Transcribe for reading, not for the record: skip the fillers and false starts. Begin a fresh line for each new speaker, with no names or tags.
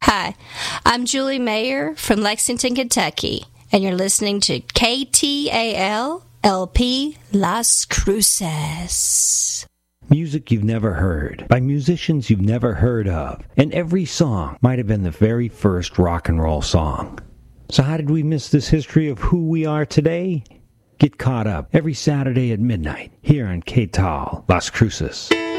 Hi, I'm Julie Mayer from Lexington, Kentucky, and you're listening to KTAL LP Las Cruces.
Music you've never heard, by musicians you've never heard of, and every song might have been the very first rock and roll song. So how did we miss this history of who we are today? Get caught up every Saturday at midnight here on KTAL Las Cruces.